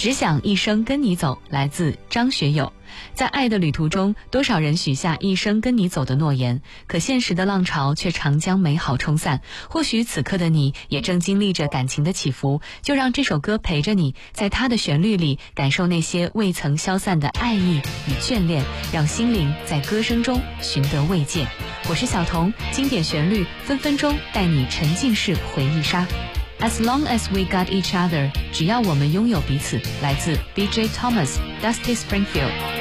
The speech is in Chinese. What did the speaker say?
只想一生跟你走，来自张学友。在爱的旅途中，多少人许下一生跟你走的诺言，可现实的浪潮却常将美好冲散。或许此刻的你也正经历着感情的起伏，就让这首歌陪着你，在它的旋律里感受那些未曾消散的爱意与眷恋，让心灵在歌声中寻得慰藉。我是小童，经典旋律分分钟带你沉浸式回忆杀。As long as we got each other， 只要我们拥有彼此，来自 B.J. Thomas， Dusty Springfield。